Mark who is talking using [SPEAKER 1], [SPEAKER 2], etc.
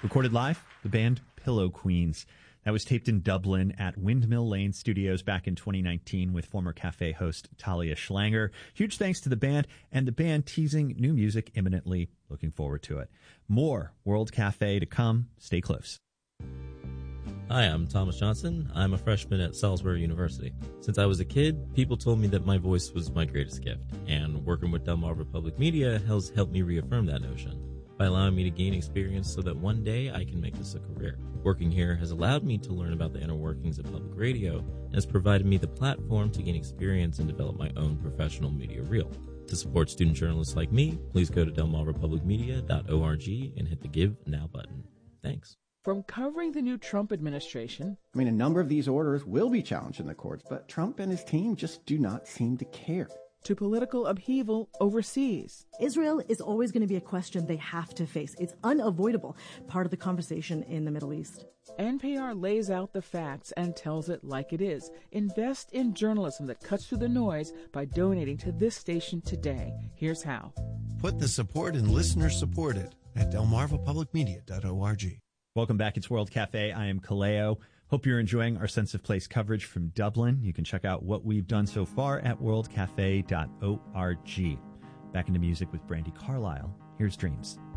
[SPEAKER 1] Recorded live, the band Pillow Queens. That was taped in Dublin at Windmill Lane Studios back in 2019 with former cafe host Talia Schlanger. Huge thanks to the band, and the band teasing new music imminently. Looking forward to it. More World Cafe to come. Stay close.
[SPEAKER 2] Hi, I'm Thomas Johnson. I'm a freshman at Salisbury University. Since I was a kid, people told me that my voice was my greatest gift, and working with Delmarva Public Media has helped me reaffirm that notion by allowing me to gain experience so that one day I can make this a career. Working here has allowed me to learn about the inner workings of public radio and has provided me the platform to gain experience and develop my own professional media reel. To support student journalists like me, please go to delmarvapublicmedia.org and hit the Give Now button. Thanks.
[SPEAKER 3] From covering the new Trump administration.
[SPEAKER 4] A number of these orders will be challenged in the courts, but Trump and his team just do not seem to care.
[SPEAKER 3] To political upheaval overseas.
[SPEAKER 5] Israel is always going to be a question they have to face. It's unavoidable, part of the conversation in the Middle East.
[SPEAKER 3] NPR lays out the facts and tells it like it is. Invest in journalism that cuts through the noise by donating to this station today. Here's how.
[SPEAKER 6] Put the support in listeners supported at delmarvapublicmedia.org.
[SPEAKER 1] Welcome back. It's World Cafe. I am Kaleo. Hope you're enjoying our Sense of Place coverage from Dublin. You can check out what we've done so far at worldcafe.org. Back into music with Brandi Carlile. Here's Dreams.